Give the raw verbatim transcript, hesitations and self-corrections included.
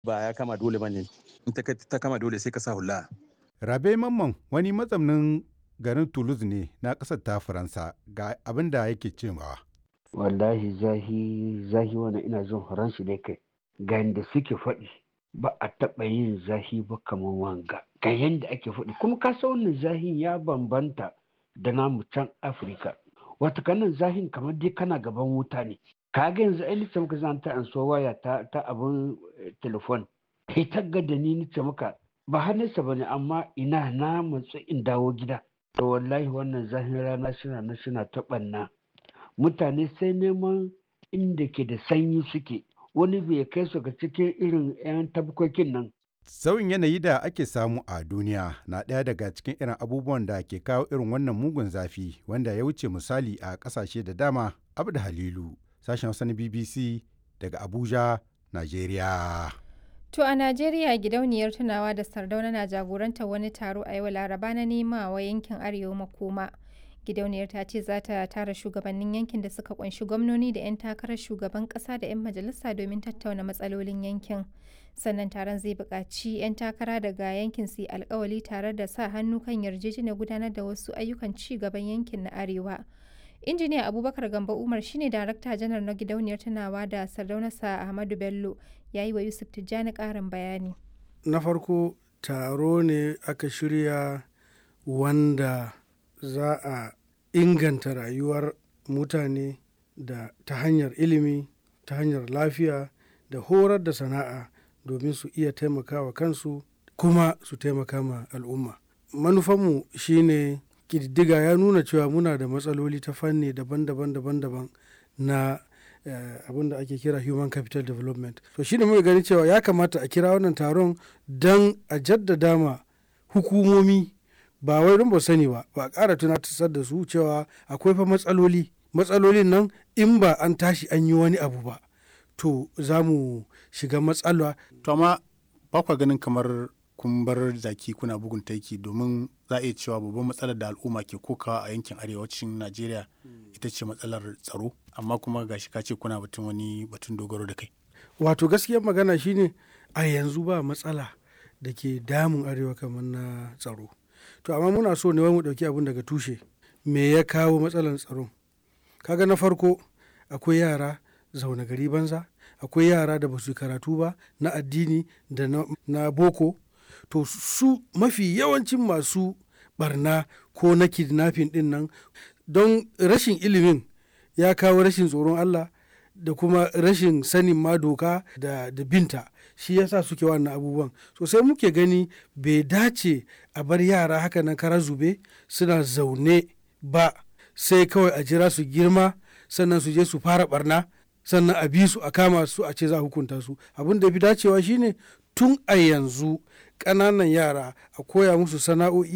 ba ya kama dole ba ne, in ta ta kama dole sai ka sa hula. Rabe Mamman wani mazaunin garin Toulouse ne na ƙasar ta Faransa ga abin da yake cewa. Wallahi zahi zahi wannan ina jin horon shi dai kai. Ga yanda suke faɗi ba a taɓa yin zahi ba kamar wanga. Ga yanda ake faɗi kuma ka san wannan zahin ya bambanta da namu can Afirka. Wata kanan zahin kamar dai kana gaban wuta ne. Ka ga yanzu ai nace maka zan ta an so waya ta ta abun telefon. Kai ta ga da ni nace maka ba hannunsa bane amma ina na matsu in dawo gida. To wallahi wannan zahin rana suna na suna ta ɓanna. Mutane sai neman inda ke da sanyi suke wani bai kai su ga cikin irin 'yan tabkokin nan. Sauyin yanayi da ake samu a duniya na ɗaya daga cikin irin abubuwan da ke kawo irin wannan mugun zafi wanda ya wuce misali a ƙasashe da dama. Abdu Halilu, sashen Hausa na B B C daga Abuja, Najeriya. To a Najeriya gidauniyar tunawa da Sardauna na jagorantar wani taro a yau Laraba na nema wa yankin Arewa makoma. Gidauniyar ta ce za ta tara shugabannin yankin da suka kunshi gwamnoni da 'yan takarar shugaban kasa da 'yan majalisa domin tattauna matsalolin yankin. Sannan taron zai buƙaci 'yan takara daga yankin su yi alkawali tare da sa hannu kan yarjejeniyar gudanar da wasu ayyukan ci gaban yankin na Arewa. Injiniya Abubakar Gambo Umar shine darakta janar na gidauniyar tunawa da Sardauna Sa Ahmadu Bello ya yi wa Yusuf Tijjani ƙarin bayani. Na farko taro ne aka shirya wanda za a inganta rayuwar mutane da ta hanyar ilimi, ta hanyar lafiya da horar da sana'a domin su iya taimakawa kansu kuma su taimaka ma al'umma. Manufanmu shine ƙididdiga ya nuna cewa muna da matsaloli ta fanni daban-daban daban-daban na uh, abin da ake kira human capital development. So shine muka gani cewa ya kamata a kira wannan taron don a jaddada ma hukumomi ba wai don ba sani ba ba a ƙara tunatar da su cewa akwai fa matsaloli matsalolin nan in ba an tashi an yi wani abu ba to za mu shiga matsala. To amma ba kwa ganin kamar kun bar zaki kuna bugun taiki domin za a iya cewa babban matsalar da al'umma ke kokawa a yankin arewacin Najeriya ita ce matsalar tsaro amma kuma gashi ka ce kuna batun wani batun dogaro da kai. Wato gaskiyar magana shine a yanzu ba matsala da ke damun arewa kamar na tsaro. To amma muna so ne mu ɗauki abin daga tushe me ya kawo matsalar tsaron. Kaga na farko akwai yara zaune gari banza, akwai yara da ba su karatu ba na addini da na, na boko. To su mafi yawancin masu barna ko na kidnapping din nan don rashin ilimin ya kawo rashin tsoron Allah da kuma rashin sanin ma doka da, da binta shi yasa suke wannan abubuwan. So sai muke gani bai dace a bar yara haka nan kara zube suna zaune ba sai kawai a jira su girma sannan su je su fara barna sannan a bi su a kama su a ce za a hukunta su. Abin da fi dacewa shine tun a yanzu ƙananan yara a koya musu sana'o'i